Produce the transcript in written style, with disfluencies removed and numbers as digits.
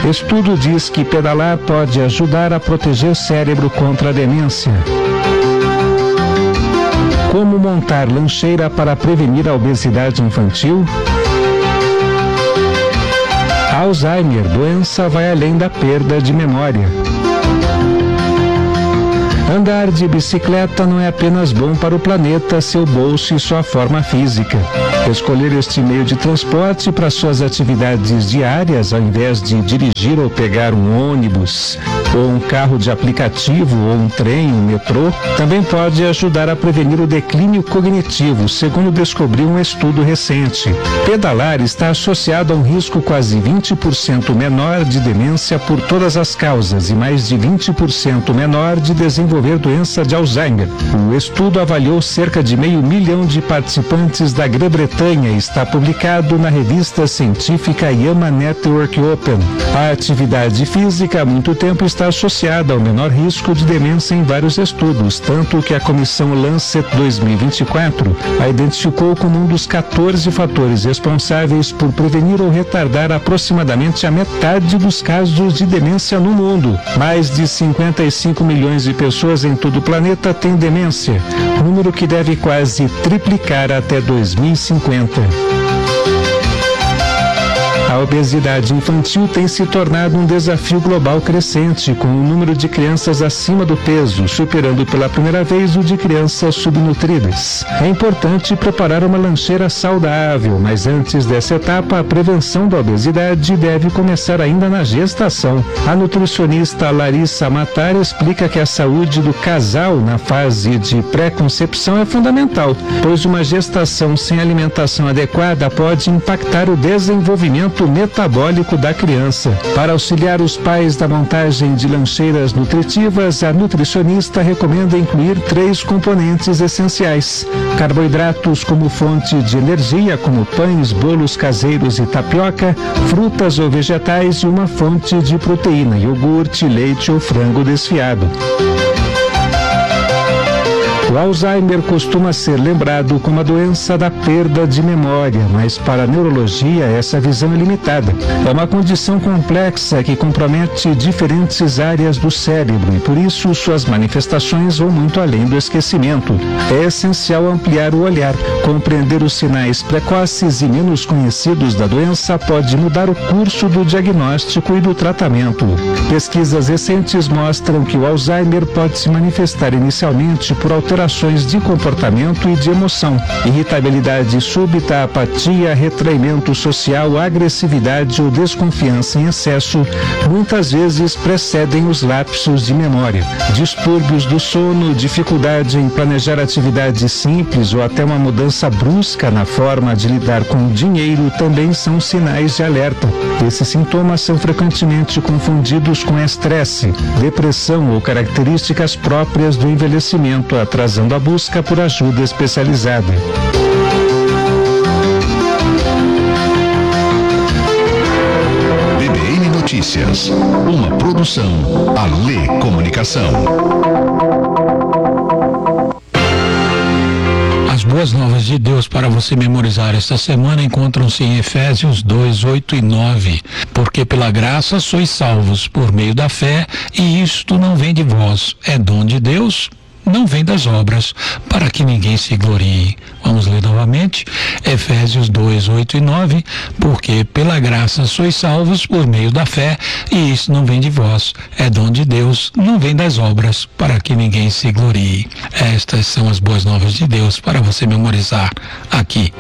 Estudo diz que pedalar pode ajudar a proteger o cérebro contra a demência. Como montar lancheira para prevenir a obesidade infantil? Alzheimer, doença vai além da perda de memória. Andar de bicicleta não é apenas bom para o planeta, seu bolso e sua forma física. Escolher este meio de transporte para suas atividades diárias, ao invés de dirigir ou pegar um ônibus, ou um carro de aplicativo, ou um trem, um metrô, também pode ajudar a prevenir o declínio cognitivo, segundo descobriu um estudo recente. Pedalar está associado a um risco quase 20% menor de demência por todas as causas e mais de 20% menor de desenvolver doença de Alzheimer. O estudo avaliou cerca de 500 mil de participantes da Grã-Bretanha e está publicado na revista científica JAMA Network Open. A atividade física há muito tempo está associada ao menor risco de demência em vários estudos, tanto que a comissão Lancet 2024 a identificou como um dos 14 fatores responsáveis por prevenir ou retardar aproximadamente a metade dos casos de demência no mundo. Mais de 55 milhões de pessoas em todo o planeta têm demência, número que deve quase triplicar até 2050. A obesidade infantil tem se tornado um desafio global crescente, com o número de crianças acima do peso, superando pela primeira vez o de crianças subnutridas. É importante preparar uma lancheira saudável, mas antes dessa etapa, a prevenção da obesidade deve começar ainda na gestação. A nutricionista Larissa Matar explica que a saúde do casal na fase de pré-concepção é fundamental, pois uma gestação sem alimentação adequada pode impactar o desenvolvimento metabólico da criança. Para auxiliar os pais da montagem de lancheiras nutritivas, a nutricionista recomenda incluir 3 componentes essenciais: carboidratos como fonte de energia, como pães, bolos caseiros e tapioca, frutas ou vegetais e uma fonte de proteína, iogurte, leite ou frango desfiado. O Alzheimer costuma ser lembrado como a doença da perda de memória, mas para a neurologia essa visão é limitada. É uma condição complexa que compromete diferentes áreas do cérebro e por isso suas manifestações vão muito além do esquecimento. É essencial ampliar o olhar, compreender os sinais precoces e menos conhecidos da doença pode mudar o curso do diagnóstico e do tratamento. Pesquisas recentes mostram que o Alzheimer pode se manifestar inicialmente por alterações de comportamento e de emoção, irritabilidade súbita, apatia, retraimento social, agressividade ou desconfiança em excesso, muitas vezes precedem os lapsos de memória. Distúrbios do sono, dificuldade em planejar atividades simples ou até uma mudança brusca na forma de lidar com o dinheiro também são sinais de alerta. Esses sintomas são frequentemente confundidos com estresse, depressão ou características próprias do envelhecimento, atrasando a busca por ajuda especializada. BBN Notícias, uma produção Alê Comunicação. As boas novas de Deus para você memorizar esta semana encontram-se em Efésios 2, 8 e 9. Porque pela graça sois salvos por meio da fé, e isto não vem de vós, é dom de Deus, não vem das obras, para que ninguém se glorie. Vamos ler novamente, Efésios 2, 8 e 9, porque pela graça sois salvos por meio da fé, e isso não vem de vós, é dom de Deus, não vem das obras, para que ninguém se glorie. Estas são as boas novas de Deus para você memorizar aqui